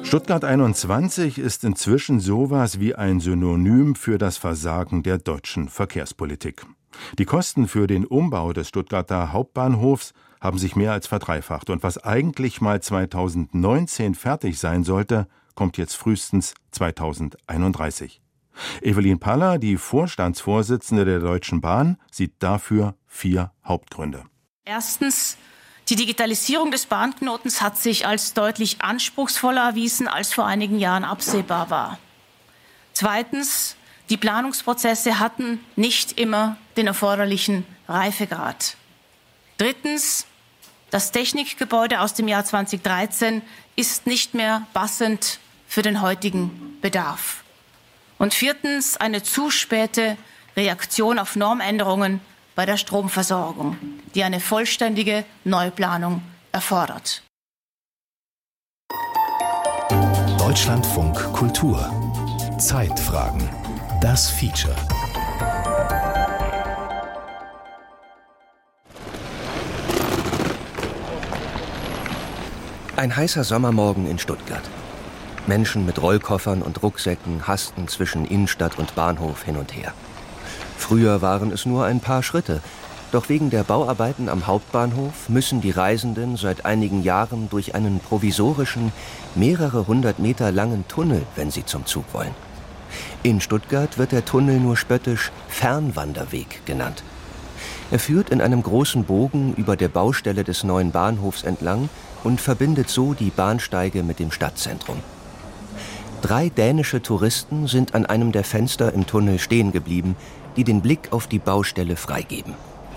Stuttgart 21 ist inzwischen sowas wie ein Synonym für das Versagen der deutschen Verkehrspolitik. Die Kosten für den Umbau des Stuttgarter Hauptbahnhofs haben sich mehr als verdreifacht. Und was eigentlich mal 2019 fertig sein sollte, kommt jetzt frühestens 2031. Evelyn Paller, die Vorstandsvorsitzende der Deutschen Bahn, sieht dafür 4 Hauptgründe. Erstens: Die Digitalisierung des Bahnknotens hat sich als deutlich anspruchsvoller erwiesen, als vor einigen Jahren absehbar war. Zweitens: Die Planungsprozesse hatten nicht immer den erforderlichen Reifegrad. Drittens: Das Technikgebäude aus dem Jahr 2013 ist nicht mehr passend für den heutigen Bedarf. Und viertens: Eine zu späte Reaktion auf Normänderungen bei der Stromversorgung, die eine vollständige Neuplanung erfordert. Deutschlandfunk Kultur. Zeitfragen. Das Feature. Ein heißer Sommermorgen in Stuttgart. Menschen mit Rollkoffern und Rucksäcken hasten zwischen Innenstadt und Bahnhof hin und her. Früher waren es nur ein paar Schritte, doch wegen der Bauarbeiten am Hauptbahnhof müssen die Reisenden seit einigen Jahren durch einen provisorischen, mehrere hundert Meter langen Tunnel, wenn sie zum Zug wollen. In Stuttgart wird der Tunnel nur spöttisch Fernwanderweg genannt. Er führt in einem großen Bogen über der Baustelle des neuen Bahnhofs entlang und verbindet so die Bahnsteige mit dem Stadtzentrum. 3 dänische Touristen sind an einem der Fenster im Tunnel stehen geblieben, die den Blick auf die Baustelle freigeben.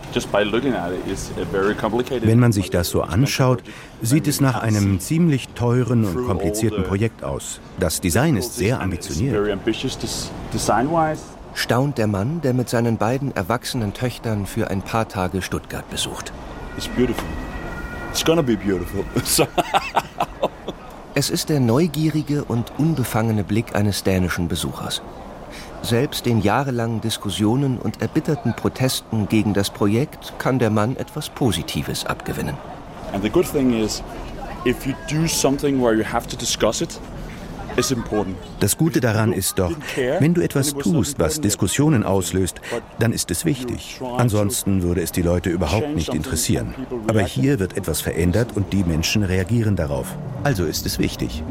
Wenn man sich das so anschaut, sieht es nach einem ziemlich teuren und komplizierten Projekt aus. Das Design ist sehr ambitioniert. Staunt der Mann, der mit seinen beiden erwachsenen Töchtern für ein paar Tage Stuttgart besucht. Es ist der neugierige und unbefangene Blick eines dänischen Besuchers. Selbst den jahrelangen Diskussionen und erbitterten Protesten gegen das Projekt kann der Mann etwas Positives abgewinnen. And the good thing is, if you do something where you have to discuss it, it's important. Das Gute daran ist doch, wenn du etwas tust, was Diskussionen auslöst, dann ist es wichtig. Ansonsten würde es die Leute überhaupt nicht interessieren. Aber hier wird etwas verändert und die Menschen reagieren darauf. Also ist es wichtig.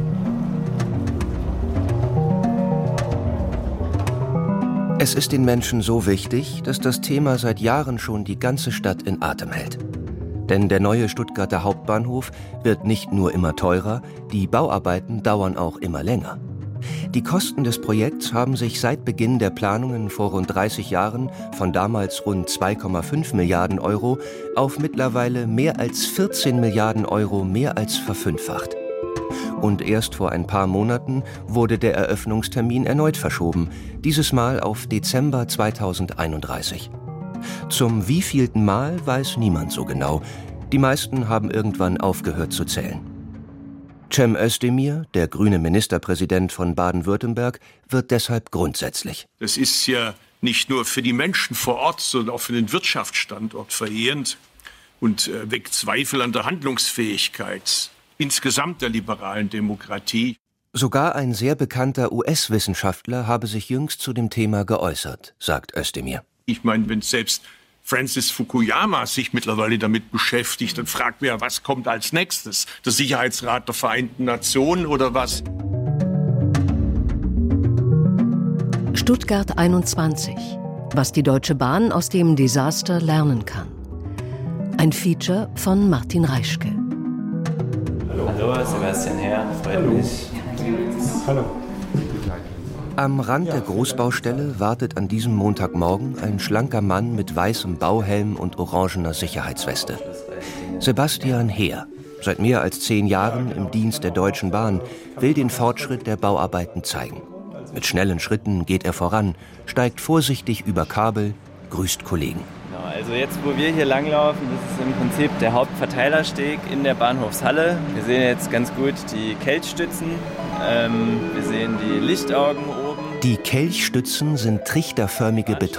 Es ist den Menschen so wichtig, dass das Thema seit Jahren schon die ganze Stadt in Atem hält. Denn der neue Stuttgarter Hauptbahnhof wird nicht nur immer teurer, die Bauarbeiten dauern auch immer länger. Die Kosten des Projekts haben sich seit Beginn der Planungen vor rund 30 Jahren von damals rund 2,5 Milliarden Euro auf mittlerweile mehr als 14 Milliarden Euro mehr als verfünffacht. Und erst vor ein paar Monaten wurde der Eröffnungstermin erneut verschoben, dieses Mal auf Dezember 2031. Zum wievielten Mal weiß niemand so genau. Die meisten haben irgendwann aufgehört zu zählen. Cem Özdemir, der grüne Ministerpräsident von Baden-Württemberg, wird deshalb grundsätzlich. Das ist ja nicht nur für die Menschen vor Ort, sondern auch für den Wirtschaftsstandort verheerend und weckt Zweifel an der Handlungsfähigkeit insgesamt der liberalen Demokratie. Sogar ein sehr bekannter US-Wissenschaftler habe sich jüngst zu dem Thema geäußert, sagt Özdemir. Ich meine, wenn selbst Francis Fukuyama sich mittlerweile damit beschäftigt, dann fragt man ja, was kommt als nächstes? Der Sicherheitsrat der Vereinten Nationen oder was? Stuttgart 21. Was die Deutsche Bahn aus dem Desaster lernen kann. Ein Feature von Martin Reischke. Hallo, Sebastian Herr, freut mich. Hallo. Am Rand der Großbaustelle wartet an diesem Montagmorgen ein schlanker Mann mit weißem Bauhelm und orangener Sicherheitsweste. Sebastian Heer, seit mehr als 10 Jahren im Dienst der Deutschen Bahn, will den Fortschritt der Bauarbeiten zeigen. Mit schnellen Schritten geht er voran, steigt vorsichtig über Kabel, grüßt Kollegen. Also jetzt, wo wir hier langlaufen, das ist im Prinzip der Hauptverteilersteg in der Bahnhofshalle. Wir sehen jetzt ganz gut die Kelchstützen, wir sehen die Lichtaugen oben. Die Kelchstützen sind trichterförmige Beton.